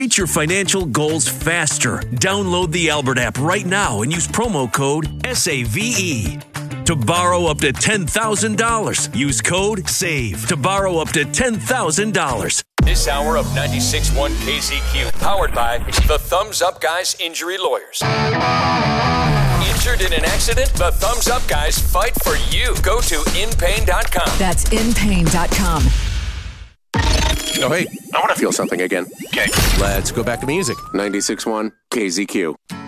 Reach your financial goals faster. Download the Albert app right now and use promo code SAVE to borrow up to $10,000. Use code SAVE to borrow up to $10,000. This hour of 96.1 KZQ, powered by the Thumbs Up Guys Injury Lawyers. Injured in an accident? The Thumbs Up Guys fight for you. Go to inpain.com. That's inpain.com. Oh, hey, I want to feel something again. Okay. Let's go back to music. 96.1 KZQ.